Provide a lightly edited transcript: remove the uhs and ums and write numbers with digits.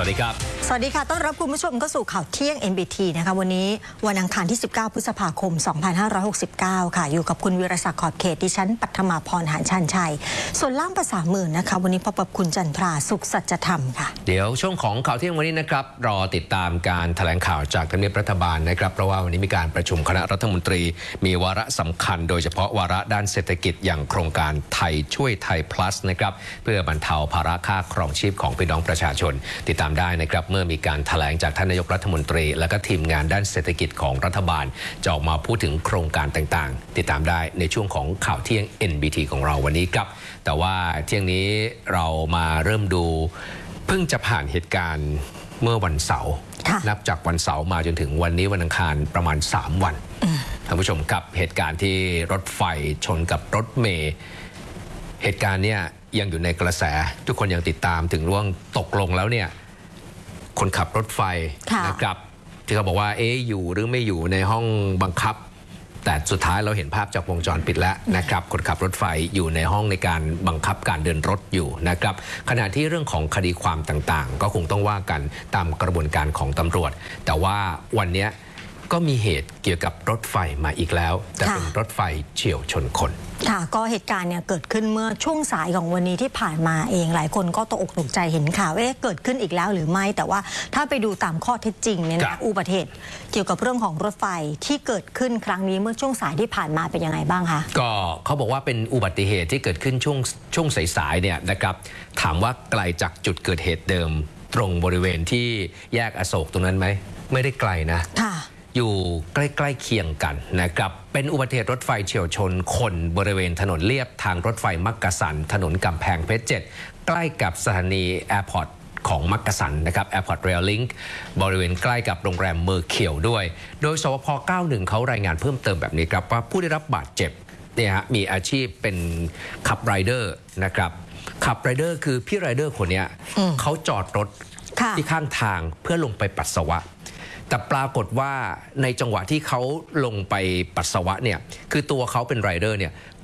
วัสดีครับสวัสดีค่ะต้อนรับคุณผู้ชมเข้าสู่ข่าวเที่ยง NBT นะคะวันนี้วันอังคารที่19พฤษภาคม2569ค่ะอยู่กับคุณวีรศักดิ์ขอบเขตดิฉันปัทมาพรหานชันชัยส่วนล่ามภาษามือนะคะวันนี้พบกับคุณจันทราสุขสัจธรรมค่ะเดี๋ยวช่วงของข่าวเที่ยงวันนี้นะครับรอติดตามการแถลงข่าวจากทำเนียบรัฐบาลนะครับเพราะว่าวันนี้มีการประชุมคณะรัฐมนตรีมีวาระสำคัญโดยเฉพาะวาระด้านเศรษฐกิจอย่างโครงการไทยช่วยไทย plus นะครับเพื่อบรรเทาภาระค่าครองชีพของพี่น้องประชาชนติดตามได้นะครับเมื่อมีการแถลงจากท่านนายกรัฐมนตรีและก็ทีมงานด้านเศรษฐกิจของรัฐบาลจะออกมาพูดถึงโครงการต่างๆติดตามได้ในช่วงของข่าวเที่ยง NBT ของเราวันนี้ครับแต่ว่าเที่ยงนี้เรามาเริ่มดูเพิ่งจะผ่านเหตุการณ์เมื่อวันเสาร์นับจากวันเสาร์มาจนถึงวันนี้วันอังคารประมาณ3วันท่านผู้ชมครับเหตุการณ์ที่รถไฟชนกับรถเมล์เหตุการณ์เนี่ยยังอยู่ในกระแสทุกคนยังติดตามถึงเรื่องตกลงแล้วเนี่ยคนขับรถไฟนะครับที่เขาบอกว่าอยู่หรือไม่อยู่ในห้องบังคับแต่สุดท้ายเราเห็นภาพจากวงจรปิดแล้วนะครับคนขับรถไฟอยู่ในห้องในการบังคับการเดินรถอยู่นะครับขณะที่เรื่องของคดีความต่างๆก็คงต้องว่ากันตามกระบวนการของตำรวจแต่ว่าวันนี้ก็มีเหตุเกี่ยวกับรถไฟมาอีกแล้วแต่เป็นรถไฟเฉี่ยวชนคนค่ะก็เหตุการณ์เนี่ยเกิดขึ้นเมื่อช่วงสายของวันนี้ที่ผ่านมาเองหลายคนก็ตกอกตกใจเห็นข่าวเกิดขึ้นอีกแล้วหรือไม่แต่ว่าถ้าไปดูตามข้อเท็จจริงเนี่ยนะอุบัติเหตุเกี่ยวกับเรื่องของรถไฟที่เกิดขึ้นครั้งนี้เมื่อช่วงสายที่ผ่านมาเป็นยังไงบ้างคะก็เขาบอกว่าเป็นอุบัติเหตุที่เกิดขึ้นช่วงสายๆเนี่ยนะครับถามว่าไกลจากจุดเกิดเหตุเดิมตรงบริเวณที่แยกอโศกตรงนั้นไหมไม่ได้ไกลนะอยู่ใกล้ๆเคียงกันนะครับเป็นอุบัติเหตุรถไฟเฉี่ยวชนคนบริเวณถนนเลียบทางรถไฟมักกะสันถนนกำแพงเพชร7ใกล้กับสถานีแอร์พอร์ตของมักกะสันนะครับแอร์พอร์ตเรลลิงก์บริเวณใกล้กับโรงแรมเมอร์เคียวด้วยโดยสวพ91เขารายงานเพิ่มเติมแบบนี้ครับว่าผู้ได้รับบาดเจ็บเนี่ยฮะมีอาชีพเป็นขับไรเดอร์นะครับขับไรเดอร์คือพี่ไรเดอร์คนนี้เขาจอดรถที่ข้างทางเพื่อลงไปปัสสาวะแต่ปรากฏว่าในจังหวะที่เขาลงไปปัสสาวะเนี่ยคือตัวเขาเป็นไรเดอร์เนี่ย